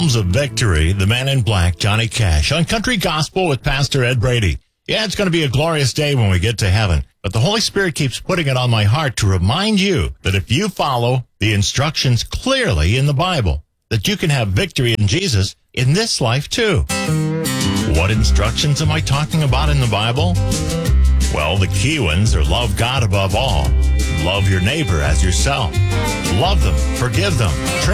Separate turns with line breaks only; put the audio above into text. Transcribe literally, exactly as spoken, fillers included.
Psalms of Victory, the Man in Black, Johnny Cash, on Country Gospel with Pastor Ed Brady. Yeah, it's going to be a glorious day when we get to heaven, but the Holy Spirit keeps putting it on my heart to remind you that if you follow the instructions clearly in the Bible, that you can have victory in Jesus in this life too. What instructions am I talking about in the Bible? Well, the key ones are love God above all, love your neighbor as yourself, love them, forgive them,